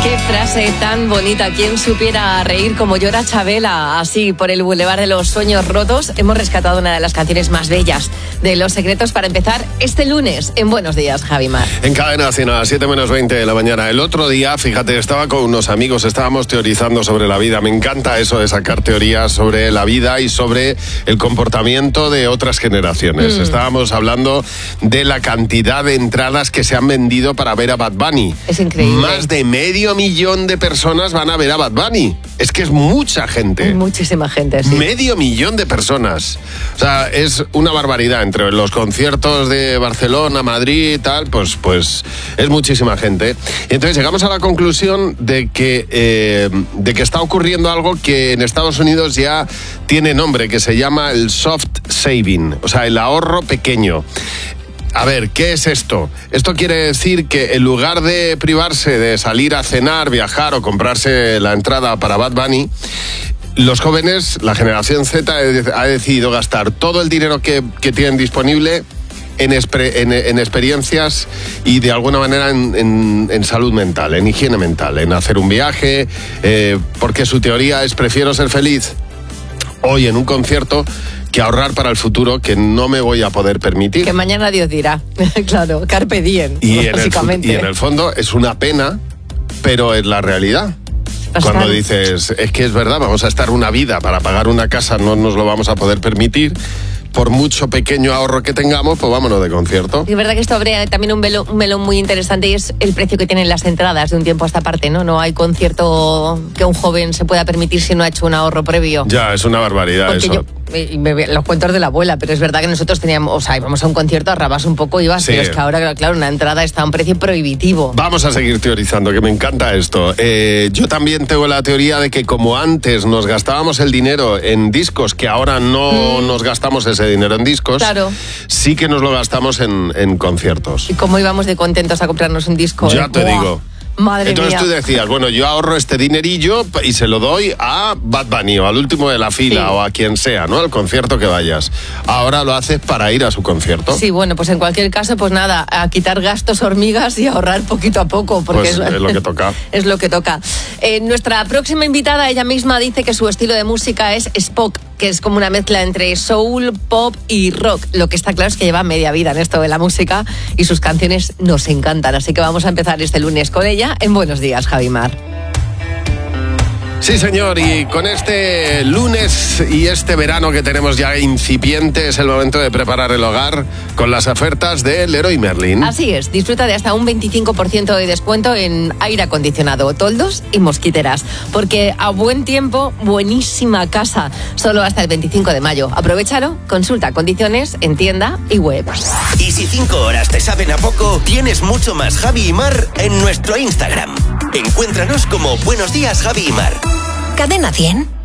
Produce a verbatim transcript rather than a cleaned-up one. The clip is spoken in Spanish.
Qué frase tan bonita. ¿Quién supiera reír como llora Chabela? Así, por el Boulevard de los Sueños Rotos, hemos rescatado una de las canciones más bellas de Los Secretos para empezar este lunes en Buenos Días, Javi Mar. En Cadena Cien, a las siete menos veinte de la mañana. El otro día, fíjate, estaba con unos amigos, estábamos teorizando sobre la vida. Me encanta eso de sacar teorías sobre la vida y sobre el comportamiento de otras generaciones. Mm. Estábamos hablando de la cantidad de entradas que se han vendido para ver a Bad Bunny. Es increíble. Más de medio millón de personas van a ver a Bad Bunny. Es que es mucha gente. Muchísima gente, sí. Medio millón de personas. O sea, es una barbaridad. Entre los conciertos de Barcelona, Madrid y tal, pues, pues es muchísima gente. Y entonces llegamos a la conclusión de que, eh, de que está ocurriendo algo que en Estados Unidos ya tiene nombre, que se llama el soft saving, o sea, el ahorro pequeño. A ver, ¿qué es esto? Esto quiere decir que en lugar de privarse de salir a cenar, viajar o comprarse la entrada para Bad Bunny, los jóvenes, la generación Z, ha decidido gastar todo el dinero que, que tienen disponible en, esper, en, en experiencias y de alguna manera en, en, en salud mental, en higiene mental, en hacer un viaje, eh, porque su teoría es: prefiero ser feliz hoy en un concierto que ahorrar para el futuro, que no me voy a poder permitir. Que mañana Dios dirá. Claro, carpe diem, y básicamente. En el, y en el fondo es una pena, pero es la realidad. Cuando Pascal. dices, es que es verdad, vamos a estar una vida para pagar una casa, no nos lo vamos a poder permitir. Por mucho pequeño ahorro que tengamos, pues vámonos de concierto. Es verdad que esto abre también un melón, un melón muy interesante, y es el precio que tienen las entradas de un tiempo a esta parte, ¿no? No hay concierto que un joven se pueda permitir si no ha hecho un ahorro previo. Ya, es una barbaridad. Porque eso. Yo, y me, los cuentos de la abuela, pero es verdad que nosotros teníamos, o sea, íbamos a un concierto, arrabas un poco y ibas, sí. Pero es que ahora, claro, una entrada está a un precio prohibitivo. Vamos a seguir teorizando, que me encanta esto. Eh, yo también tengo la teoría de que como antes nos gastábamos el dinero en discos, que ahora no mm. nos gastamos ese dinero en discos, claro. Sí que nos lo gastamos en, en conciertos. Y cómo íbamos de contentos a comprarnos un disco. Ya ¿eh? te ¡Buah! digo. Madre Entonces mía. Tú decías, bueno, yo ahorro este dinerillo y se lo doy a Bad Bunny o al último de la fila, sí. O a quien sea, ¿no? Al concierto que vayas. Ahora lo haces para ir a su concierto. Sí, bueno, pues en cualquier caso, pues nada, a quitar gastos hormigas y ahorrar poquito a poco. Porque pues es, es lo que toca. Es lo que toca. Eh, nuestra próxima invitada, ella misma dice que su estilo de música es Spock, que es como una mezcla entre soul, pop y rock. Lo que está claro es que lleva media vida en esto de la música y sus canciones nos encantan. Así que vamos a empezar este lunes con ella en Buenos Días, Javi Mar. Sí, señor, y con este lunes y este verano que tenemos ya incipiente, es el momento de preparar el hogar con las ofertas de Leroy Merlin. Así es, disfruta de hasta un veinticinco por ciento de descuento en aire acondicionado, toldos y mosquiteras, porque a buen tiempo, buenísima casa, solo hasta el veinticinco de mayo. Aprovéchalo, consulta condiciones en tienda y web. Y si cinco horas te saben a poco, tienes mucho más Javi y Mar en nuestro Instagram. Encuéntranos como Buenos Días, Javi y Mar. Cadena cien.